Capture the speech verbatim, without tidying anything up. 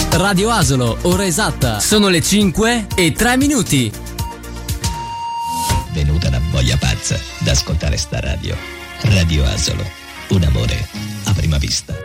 Radio Asolo, ora esatta. Sono le cinque e tre minuti. Venuta una voglia pazza d'ascoltare sta radio. Radio Asolo, un amore a prima vista.